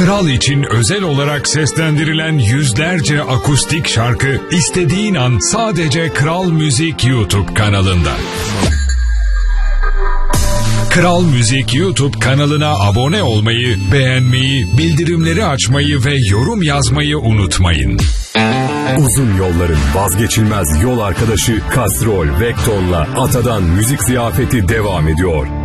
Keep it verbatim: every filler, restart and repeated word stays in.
Kral için özel olarak seslendirilen yüzlerce akustik şarkı istediğin an sadece Kral Müzik YouTube kanalında. Kral Müzik YouTube kanalına abone olmayı, beğenmeyi, bildirimleri açmayı ve yorum yazmayı unutmayın. Uzun yolların vazgeçilmez yol arkadaşı Castrol Vector'la Ata'dan müzik ziyafeti devam ediyor.